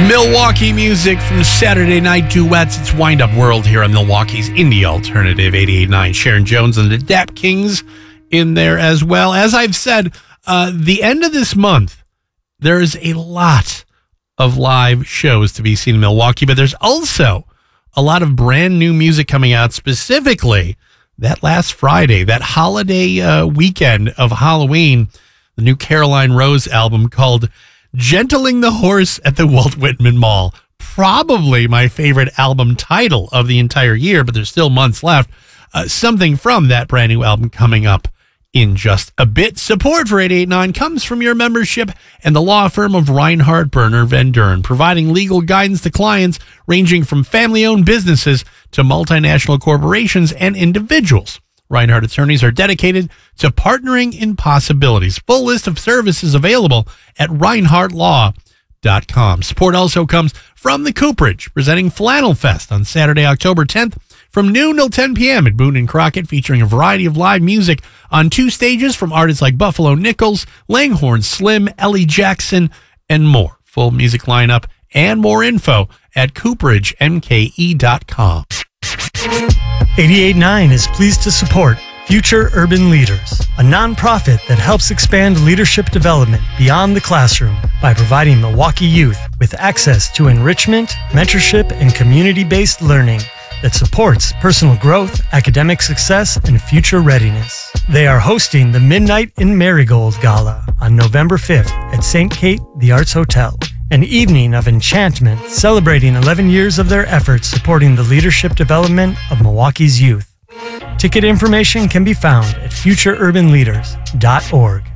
Milwaukee music from Saturday Night Duets. It's Wind Up World here on Milwaukee's Indie Alternative 88.9. Sharon Jones and the Dap Kings in there as well. As I've said, the end of this month, there is a lot of live shows to be seen in Milwaukee, but there's also a lot of brand new music coming out, specifically that last Friday, that holiday weekend of Halloween, the new Caroline Rose album called Gentling the Horse at the Walt Whitman Mall. Probably my favorite album title of the entire year, but there's still months left. Something from that brand new album coming up in just a bit. Support for 88.9 comes from your membership and the law firm of Reinhardt Berner Van Duren, providing legal guidance to clients ranging from family-owned businesses to multinational corporations and individuals. Reinhardt attorneys are dedicated to partnering in possibilities. Full list of services available at reinhardtlaw.com. Support also comes from the Cooperage, presenting Flannel Fest on Saturday, October 10th from noon till 10 p.m. at Boone & Crockett, featuring a variety of live music on 2 stages from artists like Buffalo Nichols, Langhorne Slim, Ellie Jackson, and more. Full music lineup and more info at cooperagemke.com. 88.9 is pleased to support Future Urban Leaders, a nonprofit that helps expand leadership development beyond the classroom by providing Milwaukee youth with access to enrichment, mentorship, and community-based learning that supports personal growth, academic success, and future readiness. They are hosting the Midnight in Marigold Gala on November 5th at St. Kate The Arts Hotel, an evening of enchantment celebrating 11 years of their efforts supporting the leadership development of Milwaukee's youth. Ticket information can be found at futureurbanleaders.org.